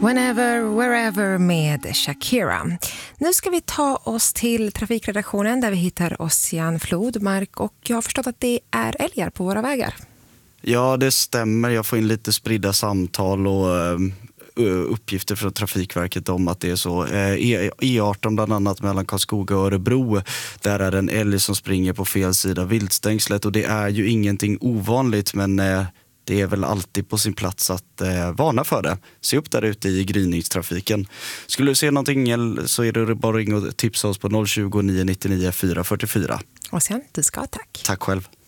Whenever, Wherever med Shakira. Nu ska vi ta oss till trafikredaktionen där vi hittar Ossian Flodmark, och jag har förstått att det är älgar på våra vägar. Ja, det stämmer. Jag får in lite spridda samtal och uppgifter från Trafikverket om att det är så. E18 bland annat mellan Karlskoga och Örebro, där är en älg som springer på fel sida viltstängslet, och det är ju ingenting ovanligt, men det är väl alltid på sin plats att varna för det. Se upp där ute i gryningstrafiken. Skulle du se någonting så är det bara att ringa och tipsa oss på 020 999 444. Och sen, du ska ha tack. Tack själv.